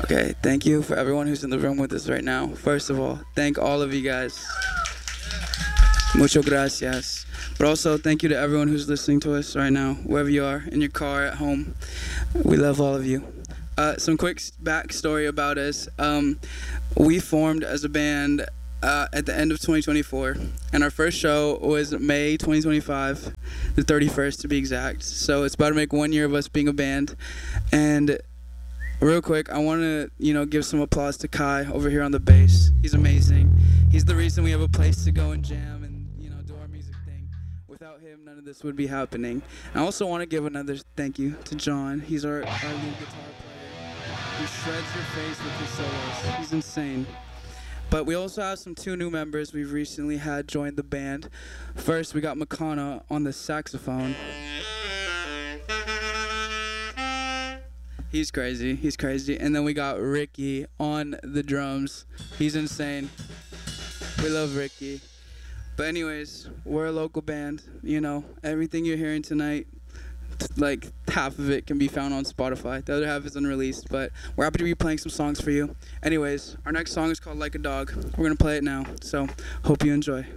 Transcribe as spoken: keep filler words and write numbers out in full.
Okay, thank you for everyone who's in the room with us right now. First of all, thank all of you guys. Mucho gracias. But also, thank you to everyone who's listening to us right now, wherever you are, in your car, at home. We love all of you. Uh, some quick backstory about us. Um, we formed as a band uh, at the end of twenty twenty-four, and our first show was May twenty twenty-five, the thirty-first to be exact. So it's about to make one year of us being a band. And real quick, I want to, you know, give some applause to Kai over here on the bass. He's amazing. He's the reason we have a place to go and jam and, you know, do our music thing. Without him, none of this would be happening. I also want to give another thank you to John. He's our, our lead guitar player. He shreds your face with his solos. He's insane. But we also have some two new members we've recently had join the band. First, we got Makana on the saxophone. He's crazy. He's crazy. And then we got Ricky on the drums. He's insane. We love Ricky. But anyways, we're a local band. You know, everything you're hearing tonight, like half of it can be found on Spotify. The other half is unreleased, but we're happy to be playing some songs for you. Anyways, our next song is called Like a Dog. We're going to play it now, so hope you enjoy.